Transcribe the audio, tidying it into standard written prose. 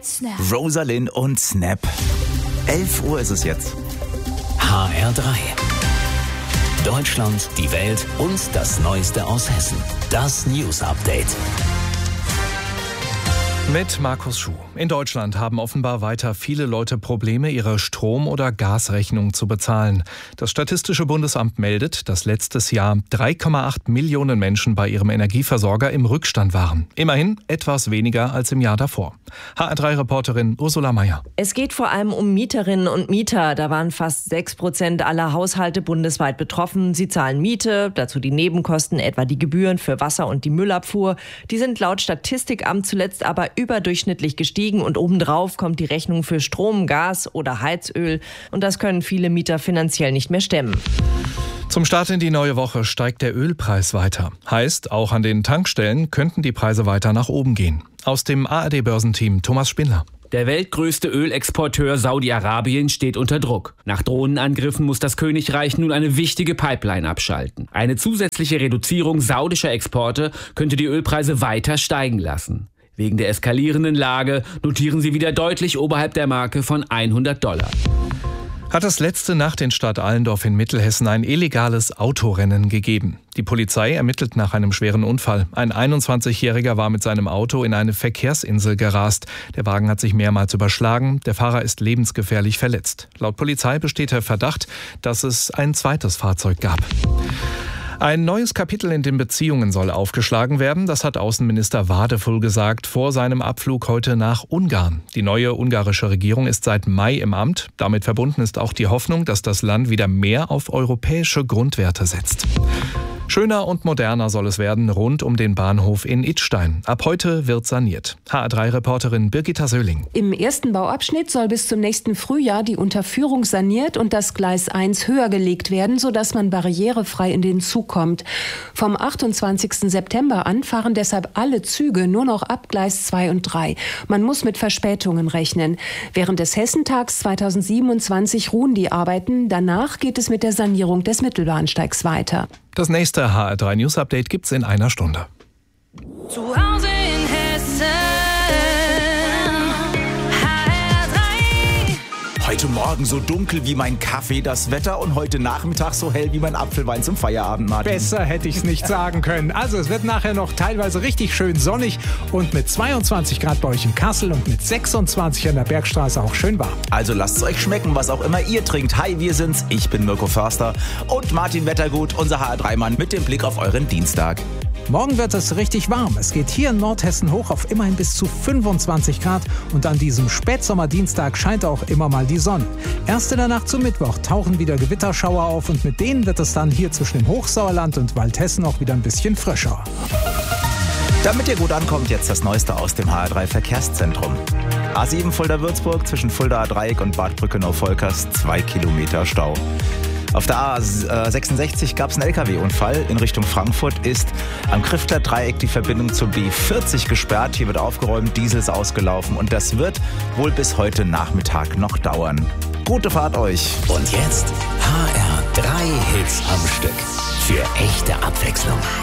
Rosalind und Snap. 11 Uhr ist es jetzt. HR3. Deutschland, die Welt und das Neueste aus Hessen. Das News Update. Mit Markus Schuh. In Deutschland haben offenbar weiter viele Leute Probleme, ihre Strom- oder Gasrechnung zu bezahlen. Das Statistische Bundesamt meldet, dass letztes Jahr 3,8 Millionen Menschen bei ihrem Energieversorger im Rückstand waren. Immerhin etwas weniger als im Jahr davor. HR3-Reporterin Ursula Meier. Es geht vor allem um Mieterinnen und Mieter. Da waren fast 6% aller Haushalte bundesweit betroffen. Sie zahlen Miete, dazu die Nebenkosten, etwa die Gebühren für Wasser und die Müllabfuhr. Die sind laut Statistikamt zuletzt aber überdurchschnittlich gestiegen und obendrauf kommt die Rechnung für Strom, Gas oder Heizöl. Und das können viele Mieter finanziell nicht mehr stemmen. Zum Start in die neue Woche steigt der Ölpreis weiter. Heißt, auch an den Tankstellen könnten die Preise weiter nach oben gehen. Aus dem ARD-Börsenteam Thomas Spindler. Der weltgrößte Ölexporteur Saudi-Arabien steht unter Druck. Nach Drohnenangriffen muss das Königreich nun eine wichtige Pipeline abschalten. Eine zusätzliche Reduzierung saudischer Exporte könnte die Ölpreise weiter steigen lassen. Wegen der eskalierenden Lage notieren sie wieder deutlich oberhalb der Marke von $100. Hat es letzte Nacht in Stadt Allendorf in Mittelhessen ein illegales Autorennen gegeben. Die Polizei ermittelt nach einem schweren Unfall. Ein 21-Jähriger war mit seinem Auto in eine Verkehrsinsel gerast. Der Wagen hat sich mehrmals überschlagen. Der Fahrer ist lebensgefährlich verletzt. Laut Polizei besteht der Verdacht, dass es ein zweites Fahrzeug gab. Ein neues Kapitel in den Beziehungen soll aufgeschlagen werden, das hat Außenminister Wadefull gesagt vor seinem Abflug heute nach Ungarn. Die neue ungarische Regierung ist seit Mai im Amt. Damit verbunden ist auch die Hoffnung, dass das Land wieder mehr auf europäische Grundwerte setzt. Schöner und moderner soll es werden rund um den Bahnhof in Idstein. Ab heute wird saniert. HR3-Reporterin Birgitta Söhling. Im ersten Bauabschnitt soll bis zum nächsten Frühjahr die Unterführung saniert und das Gleis 1 höher gelegt werden, sodass man barrierefrei in den Zug kommt. Vom 28. September an fahren deshalb alle Züge nur noch ab Gleis 2 und 3. Man muss mit Verspätungen rechnen. Während des Hessentags 2027 ruhen die Arbeiten. Danach geht es mit der Sanierung des Mittelbahnsteigs weiter. Das nächste HR3 News Update gibt's in einer Stunde. Zu Hause in Hessen, HR3. Heute Morgen so dunkel wie mein Kaffee das Wetter und heute Nachmittag so hell wie mein Apfelwein zum Feierabend, Martin. Besser hätte ich es nicht sagen können. Also es wird nachher noch teilweise richtig schön sonnig und mit 22 Grad bei euch in Kassel und mit 26 an der Bergstraße auch schön warm. Also lasst es euch schmecken, was auch immer ihr trinkt. Hi, wir sind's. Ich bin Mirko Förster und Martin Wettergut, unser HR3-Mann mit dem Blick auf euren Dienstag. Morgen wird es richtig warm. Es geht hier in Nordhessen hoch auf immerhin bis zu 25 Grad und an diesem Spätsommerdienstag scheint auch immer mal die Sonne. Erst in der Nacht zum Mittwoch tauchen wieder Gewitterschauer auf und mit denen wird es dann hier zwischen dem Hochsauerland und Waldhessen auch wieder ein bisschen frischer. Damit ihr gut ankommt, jetzt das Neueste aus dem HR3 Verkehrszentrum. A7 Fulda-Würzburg zwischen Fuldaer Dreieck und Bad Brückenau-Volkers 2 Kilometer Stau. Auf der A66 gab es einen LKW-Unfall. In Richtung Frankfurt ist am Krifter Dreieck die Verbindung zur B40 gesperrt. Hier wird aufgeräumt, Diesel ist ausgelaufen und das wird wohl bis heute Nachmittag noch dauern. Gute Fahrt euch. Und jetzt HR3 Hits am Stück. Für echte Abwechslung.